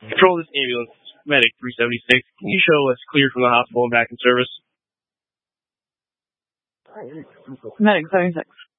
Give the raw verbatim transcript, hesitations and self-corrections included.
Control this ambulance. Medic three seventy-six. Can you show us cleared from the hospital and back in service? Medic seventy-six.